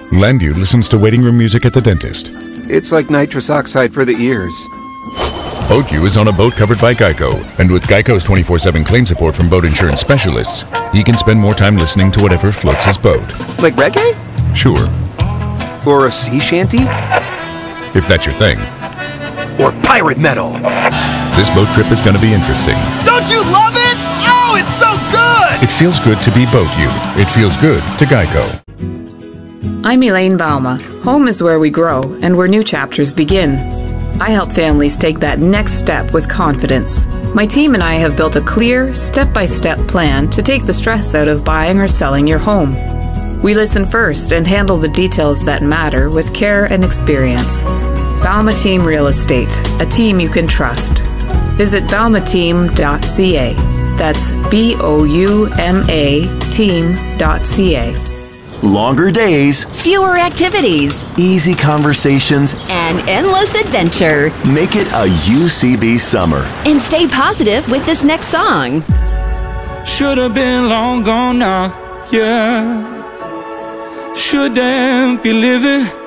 Landu listens to waiting room music at the dentist. It's like nitrous oxide for the ears. BoatU is on a boat covered by Geico, and with Geico's 24/7 claim support from boat insurance specialists, he can spend more time listening to whatever floats his boat. Like reggae? Sure, Or a sea shanty? if that's your thing. Or pirate metal? This boat trip is going to be interesting. Don't you love it? Oh, it's so good! It feels good to be BoatU. It feels good to Geico. I'm Elaine Bauma. Home is where we grow and where new chapters begin. I help families take that next step with confidence. My team and I have built a clear, step-by-step plan to take the stress out of buying or selling your home. We listen first and handle the details that matter with care and experience. Bauma Team Real Estate, a team you can trust. Visit baumateam.ca. That's BOUMA team.ca. Longer days, fewer activities, easy conversations, and endless adventure. Make it a UCB summer. And stay positive with this next song. Should have been long gone now, yeah. Shouldn't be living